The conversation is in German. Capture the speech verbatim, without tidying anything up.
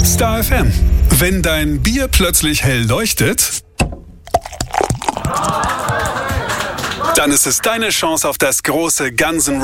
Star F M. Wenn dein Bier plötzlich hell leuchtet, dann ist es deine Chance auf das große Guns N'